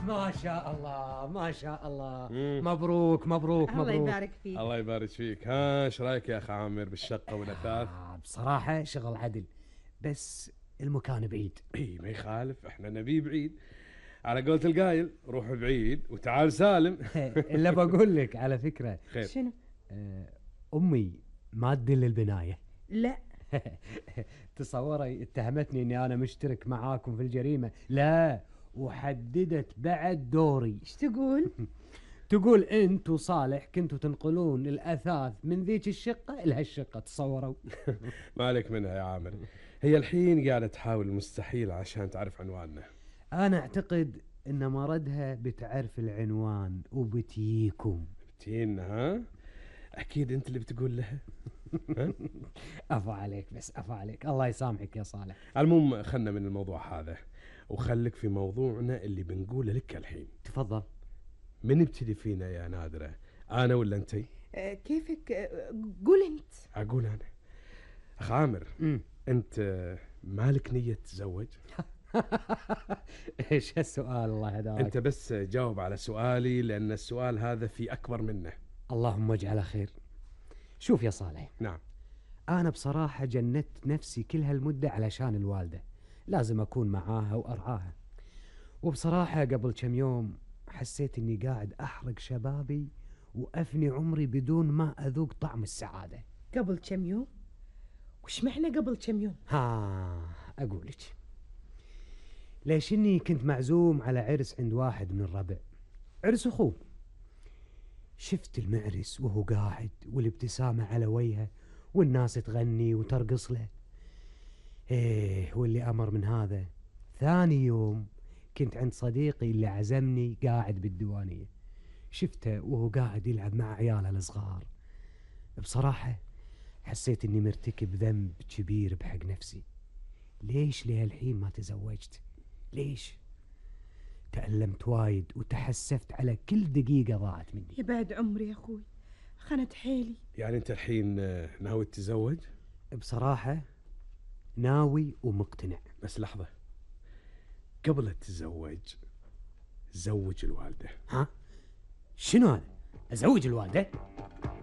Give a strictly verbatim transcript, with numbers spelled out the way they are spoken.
ما شاء الله ما شاء الله. مم. مبروك مبروك الله مبروك. يبارك فيك. الله يبارك فيك. ها ايش رايك يا اخ عامر بالشقه والاثاث؟ آه بصراحة شغل عدل، بس المكان بعيد. اي ما يخالف، احنا نبي بعيد على قولة القايل، روح بعيد وتعال سالم. إلا بقول لك على فكرة. خير. شنو؟ آه أمي ما تدل البناية. لا تصوري اتهمتني اني انا مشترك معاكم في الجريمة، لا وحددت بعد دوري. ايش تقول؟ تقول انت وصالح كنتوا تنقلون الاثاث من ذيك الشقة لهالشقة، تصوروا. ما عليك منها يا عامر، هي الحين قاعدة تحاول المستحيل عشان تعرف عنواننا. انا اعتقد ان مردها بتعرف العنوان وبتيكم. بتينا؟ ها اكيد انت اللي بتقول لها. ها؟ افا عليك بس افا عليك، الله يسامحك يا صالح. المهم خلنا من الموضوع هذا وخليك في موضوعنا اللي بنقوله لك الحين. تفضل. من ابتدي فينا يا نادرة، انا ولا انتي؟ آه كيفك؟ آه قول انت. اقول انا. اخ عامر، امم انت مالك نية تتزوج؟ ايش هالسؤال الله هداك؟ انت بس جاوب على سؤالي، لان السؤال هذا في اكبر منه. اللهم اجعله خير. شوف يا صالح، نعم. انا بصراحة جندت نفسي كل هالمدة علشان الوالدة، لازم اكون معاها وارعاها. وبصراحة قبل كم يوم حسيت اني قاعد احرق شبابي وافني عمري بدون ما اذوق طعم السعادة. قبل كم يوم؟ وش معنى قبل كم يوم؟ ها اقولك، ليش اني كنت معزوم على عرس عند واحد من الربع، عرس اخوه. شفت المعرس وهو قاعد والابتسامة على وجهه والناس تغني وترقص له. ايه واللي امر من هذا، ثاني يوم كنت عند صديقي اللي عزمني قاعد بالديوانية، شفته وهو قاعد يلعب مع عياله الصغار. بصراحة حسيت اني مرتكب ذنب كبير بحق نفسي. ليش لهالحين ما تزوجت؟ ليش؟ تألمت وايد وتحسفت على كل دقيقة ضاعت مني. يبعد عمري يا اخوي، خنت حيلي. يعني انت الحين ناوي تتزوج؟ بصراحة ناوي ومقتنع. بس لحظة، قبل لا تتزوج زوج الوالدة. ها؟ شنو هذا؟ أزوج الوالدة؟